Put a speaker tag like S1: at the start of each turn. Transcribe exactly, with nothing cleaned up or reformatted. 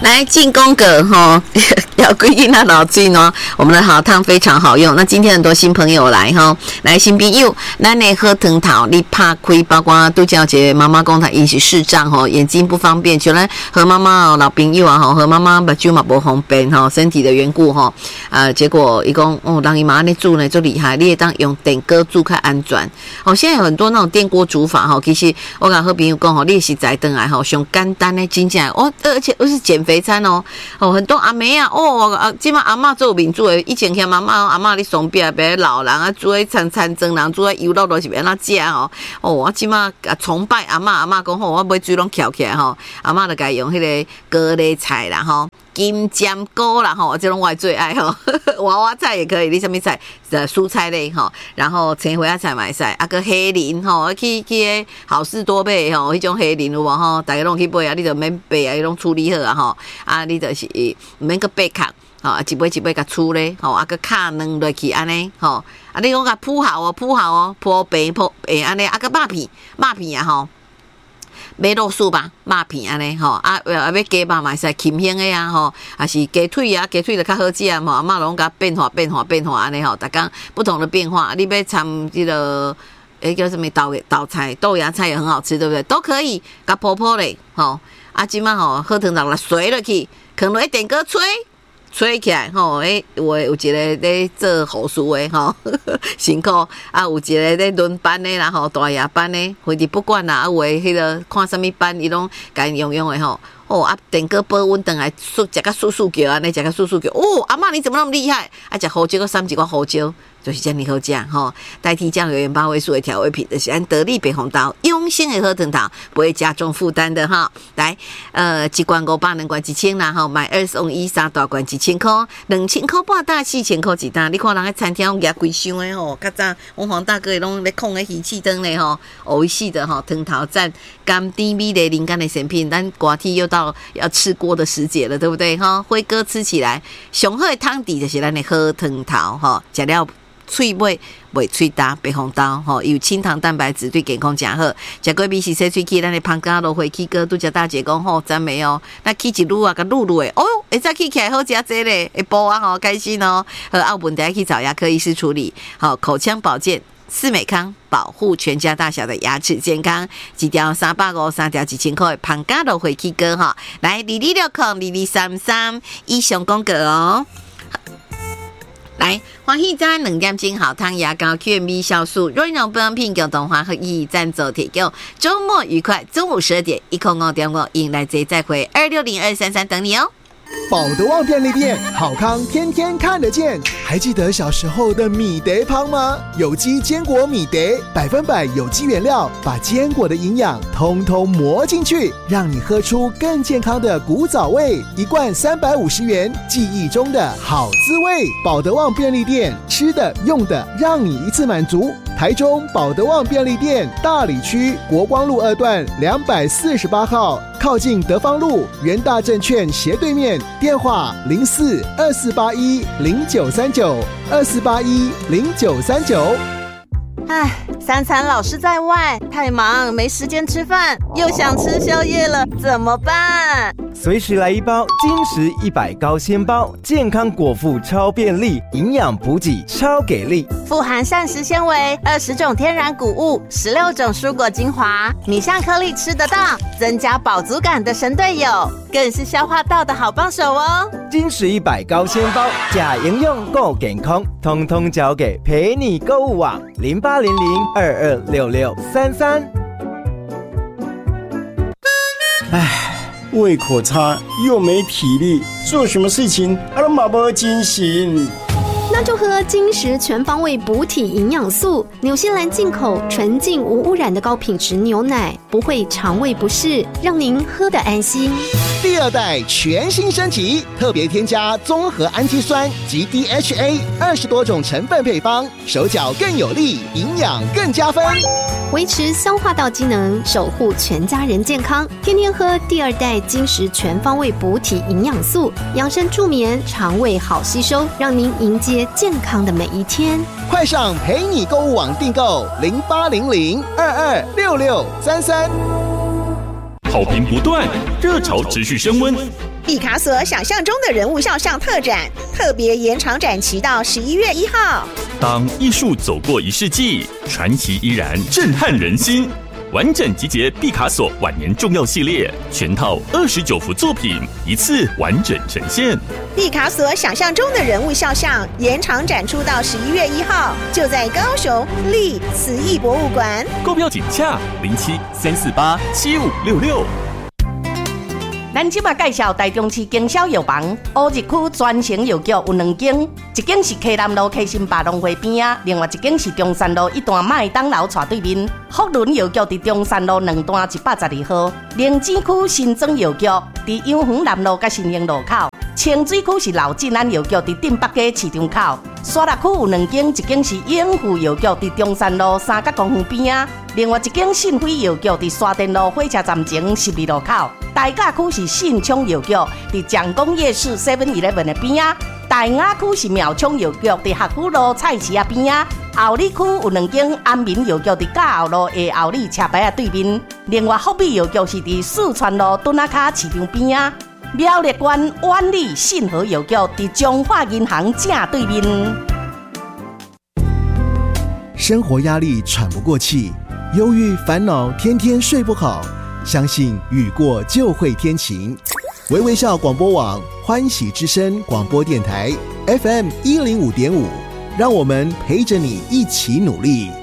S1: 来进宫格哈，要规定那老水呢。我们的好汤非常好用。那今天很多新朋友来哈，来新朋友，咱的喝藤桃你怕亏，包括杜小姐妈妈讲她因是视障哈，眼睛不方便，就咱和妈妈老朋友啊哈，和妈妈目睭嘛不方便哈，身体的缘故哈，啊，结果伊讲哦，让伊妈那煮呢就厉害，你也当用电锅煮较安全。哦，现在有很多那种电锅煮法哈，其实我跟好朋友讲吼，你是在等来哈，上简单的真正哦，而且又是减肥餐哦，哦，很多阿妹啊，哦，啊，今嘛阿嬷做面煮的，以前听妈妈阿嬷你松饼别老人啊，煮的餐餐蒸人，煮的油肉都是安怎食哦，哦，我今嘛崇拜阿嬷，阿嬷讲吼，我买水拢翘起来吼，阿嬷就该用迄个高丽菜啦吼。金针菇啦吼，这种我最爱吼，娃娃菜也可以，你什么菜？呃，蔬菜类吼，然后青花菜买菜，啊个黑林吼，去去好事多买吼，迄种黑林有无吼？大家拢去买啊，你就免买啊，伊拢处理好啊吼，啊你就是毋免个备壳，吼，啊一杯一杯甲处咧，吼，啊个卡软落去安尼，吼，啊你讲甲铺好哦，铺好哦，铺平铺诶安尼，啊个肉片，肉片啊吼。买肉酥吧，肉片安尼吼，啊啊要鸡肉嘛是轻香的啊吼，还是鸡腿啊，鸡腿就较好食嘛，阿嬷拢甲变化变化变化安尼吼，逐工不同的变化，你要掺这个诶叫什么豆豆菜、豆芽菜也很好吃，对不对？都可以，甲泡泡咧吼，啊即马吼好汤头来水落去，放落一电锅吹。吹起来吼，诶，有有一个咧做护士的吼，辛苦啊，有一个咧轮班的啦吼，大夜班的，或者不管啦，啊，有诶迄个看什么班，伊拢甲因用用的吼。哦啊，电锅保温等来食个素素叫安尼，食个素素叫。哦，阿嬷你怎么那么厉害？啊，食胡椒个三几个胡椒，就是这样好食吼。代替酱油盐八位数的调味品，就是按得力北红刀，用心的喝藤桃，不会加重负担的哈。来，呃，一罐五百，两罐一千啦吼，买二送一，三大罐一千块，两千块半大，四千块一单。你看人喺餐厅压规箱的吼，较早我黄大哥拢咧控个仪器灯咧吼，欧系的吼，藤桃赞甘甜美的灵感的产品，咱瓜天又到。要吃锅的时节了，对不对哈？辉哥吃起来上好的汤底就是咱的好汤头哈，食了脆尾袂脆焦，白红刀哈，有清糖蛋白质对健康真好。食过米是洗喙齿，咱的芳家都回去哥拄则大姐讲吼，赞美哦。那起一路啊，甲露露诶，哦，会再起起来好食这咧，会补啊吼，开心哦。和澳门大家去找牙科医师处理，好口腔保健。四美康保护全家大小的牙齿健康，一条三百五，三条一千块，胖家都回去哥哈，来二二六空二二三三以上公告哦。来，欢喜赞两点钟好汤牙膏 Q M B 酵素，润溶保养品共同华和意赞助提供，周末愉快，中午十二点一空五点五，迎来这再会二六零二三三等你哦。
S2: 宝德旺便利店，好康天天看得见。还记得小时候的米德汤吗？有机坚果米德，百分百有机原料，把坚果的营养通通磨进去，让你喝出更健康的古早味。一罐三百五十元，记忆中的好滋味。宝德旺便利店，吃的用的，让你一次满足。台中宝德旺便利店大里区国光路二段两百四十八号，靠近德芳路元大证券斜对面，电话零四二四八一零九三九二四八一零九三九。
S3: 唉，三餐老是在外，太忙没时间吃饭，又想吃宵夜了，怎么办？
S4: 随时来一包金石一百高纤包，健康果腹超便利，营养补给超给力，
S3: 富含膳食纤维，二十种天然谷物，十六种蔬果精华，米香颗粒吃得到，增加饱足感的神队友，更是消化道的好帮手哦。
S4: 金石一百高纤包，假营养够健康，通通交给陪你购物网零八零零二二六六三三。
S5: 唉，胃口差又没体力，做什么事情啊都没精神。
S6: 那就喝金石全方位补体营养素，纽西兰进口纯净无污染的高品质牛奶，不会肠胃不适，让您喝得安心。
S2: 第二代全新升级，特别添加综合氨基酸及 D H A 二十多种成分配方，手脚更有力，营养更加分，
S6: 维持消化道机能，守护全家人健康。天天喝第二代金石全方位补体营养素，养生助眠，肠胃好吸收，让您迎接健康的每一天。
S2: 快上陪你购物网订购零八零零二二六六三三。
S7: 好评不断，热潮持续升温。
S8: 毕卡索想象中的人物肖像特展，特别延长展期到十一月一号。
S7: 当艺术走过一世纪，传奇依然震撼人心。完整集结毕卡索晚年重要系列，全套二十九幅作品，一次完整呈现。
S8: 毕卡索想象中的人物肖像延长展出到十一月一号，就在高雄立慈艺博物馆。
S7: 购票请洽零七三四八七五六六。
S9: 咱即马介绍台中市经销药房乌日区专营药局有两间，一间是溪南路溪心百农会边啊，另外一间是中山路一段麦当劳斜对面。福伦药局伫中山路两段一百十二号，灵芝区新庄药局伫永恒南路甲新兴路口，清水区是老进安药局伫镇北街市场口。沙鹿区有两间，一间是永富药局伫中山路三角公园边啊，另外一间信辉药局伫沙田路火车站前十二路口。大甲区是信昌药局伫蒋公夜市 seven eleven 的边啊，大雅区是苗昌药局伫学府路菜市啊边啊，后里区有两间安民药局伫甲后路的后里车牌啊对面，另外福美药局是伫四川路墩仔卡市场边啊。苗栗县万里信和药局伫中华银行正对面。
S2: 生活压力喘不过气，忧郁烦恼，天天睡不好。相信雨过就会天晴。微微笑广播网欢喜之声广播电台 F M 一零五点五，让我们陪着你一起努力。